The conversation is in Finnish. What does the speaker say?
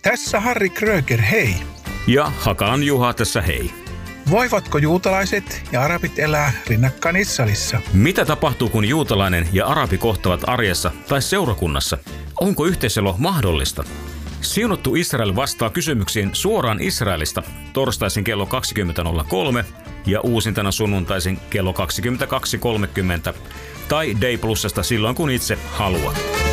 Tässä Harri Kröger, hei. Ja Hakalan Juha tässä hei. Voivatko juutalaiset ja arabit elää rinnakkain Israelissa? Mitä tapahtuu, kun juutalainen ja arabi kohtavat arjessa tai seurakunnassa? Onko yhteiselo mahdollista? Siunattu Israel vastaa kysymyksiin suoraan Israelista torstaisin kello 20.03 ja uusintana sunnuntaisin kello 22.30 tai Day Plusasta silloin kun itse haluat.